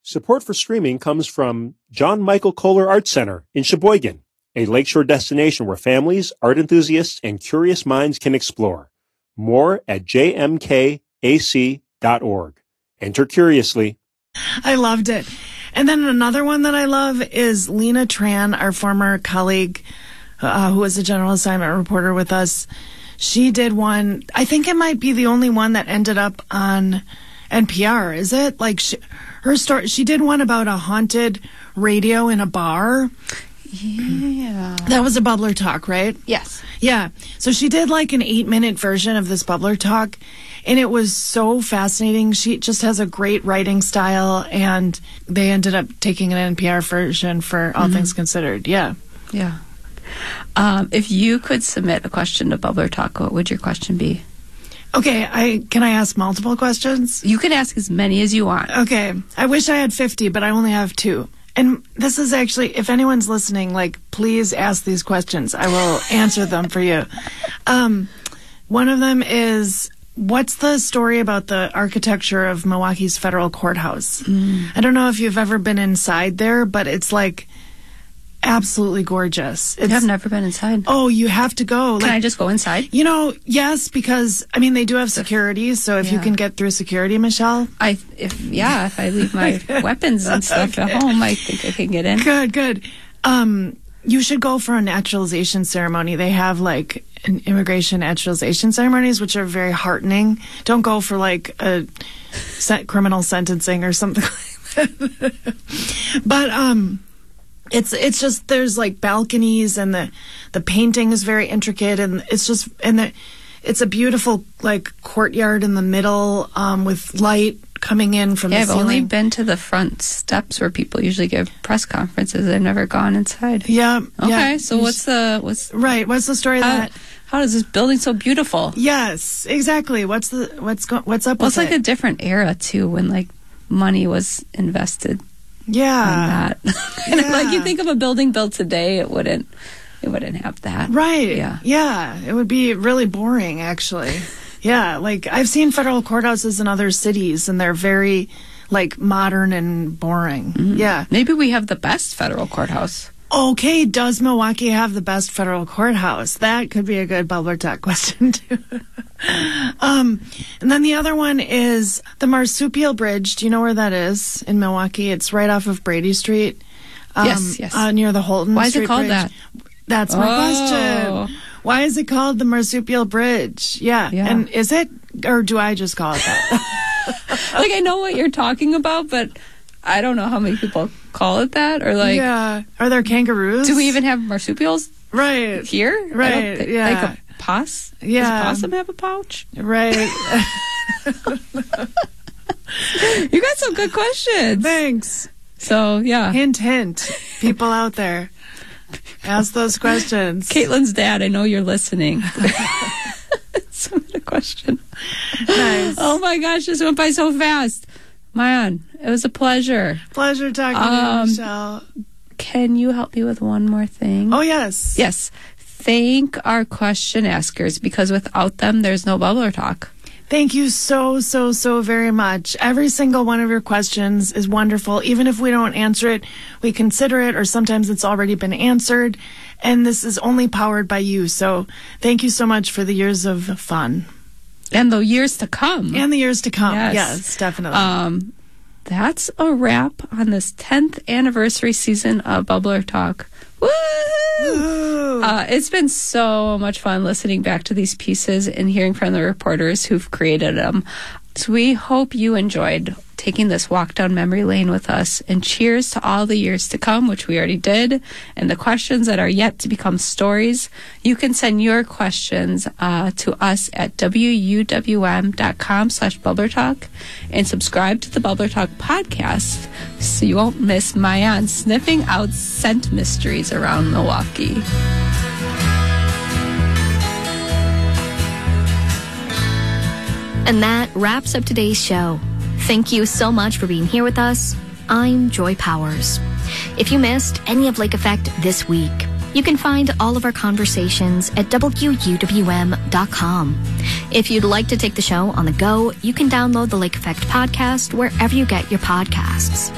Support for streaming comes from John Michael Kohler Art Center in Sheboygan, a lakeshore destination where families, art enthusiasts, and curious minds can explore. More at jmkac.org. Enter curiously. I loved it. And then another one that I love is Lena Tran, our former colleague, who was a general assignment reporter with us. She did one, I think it might be the only one that ended up on NPR, is it? Like, her story, she did one about a haunted radio in a bar. Yeah. That was a Bubbler Talk, right? Yes. Yeah. So she did like an 8-minute version of this Bubbler Talk, and it was so fascinating. She just has a great writing style, and they ended up taking an NPR version for All Things Considered. Yeah. Yeah. If you could submit a question to Bubbler Talk, what would your question be? Okay, can I ask multiple questions? You can ask as many as you want. Okay. I wish I had 50, but I only have 2. And this is actually, if anyone's listening, like, please ask these questions. I will answer them for you. One of them is, what's the story about the architecture of Milwaukee's federal courthouse? I don't know if you've ever been inside there, but it's like absolutely gorgeous. I've never been inside. Oh, you have to go. Can I just go inside? You know, yes, because, I mean, they do have security, so if you can get through security, Michelle. If I leave my weapons and stuff at home, I think I can get in. Good. You should go for a naturalization ceremony. They have, like, an immigration naturalization ceremonies, which are very heartening. Don't go for, like, a criminal sentencing or something like that. But, it's just, there's like balconies, and the painting is very intricate, and it's just, it's a beautiful like courtyard in the middle, with light coming in from the ceiling. I've only been to the front steps where people usually give press conferences. I've never gone inside. Yeah. Okay. So what's the story of that? How is this building so beautiful? Yes, exactly. What's up with it? It's like a different era too, when like money was invested. Yeah. On that. And like you think of a building built today, it wouldn't have that. Right. Yeah. Yeah. It would be really boring, actually. Yeah. Like I've seen federal courthouses in other cities, and they're very like modern and boring. Yeah. Maybe we have the best federal courthouse. Okay, does Milwaukee have the best federal courthouse? That could be a good Bubbler Talk question, too. And then the other one is the Marsupial Bridge. Do you know where that is in Milwaukee? It's right off of Brady Street. Yes. Near the Holton Street. Why is it called Bridge. that? That's my question. Why is it called the Marsupial Bridge? Yeah. And is it, or do I just call it that? Like, I know what you're talking about, but I don't know how many people call it that, or like... Yeah. Are there kangaroos? Do we even have marsupials? Right. Here? Right. Like a possum? Yeah. Does a possum have a pouch? Right. You got some good questions. Thanks. So, yeah. Hint. People out there. Ask those questions. Caitlin's dad, I know you're listening. Submit a question. Nice. Oh my gosh, this went by so fast. Mayan, it was a pleasure. Pleasure talking to you, Michelle. Can you help me with one more thing? Oh, yes. Yes. Thank our question askers, because without them, there's no Bubbler Talk. Thank you so very much. Every single one of your questions is wonderful. Even if we don't answer it, we consider it, or sometimes it's already been answered. And this is only powered by you. So thank you so much for the years of fun. And the years to come. Yes, definitely. That's a wrap on this 10th anniversary season of Bubbler Talk. Woo! It's been so much fun listening back to these pieces and hearing from the reporters who've created them. So we hope you enjoyed taking this walk down memory lane with us, and cheers to all the years to come, which we already did, and the questions that are yet to become stories. You can send your questions to us at wuwm.com/bubblertalk, and subscribe to the Bubbler Talk podcast so you won't miss Mayan sniffing out scent mysteries around Milwaukee. And that wraps up today's show. Thank you so much for being here with us. I'm Joy Powers. If you missed any of Lake Effect this week, you can find all of our conversations at wuwm.com. If you'd like to take the show on the go, you can download the Lake Effect podcast wherever you get your podcasts.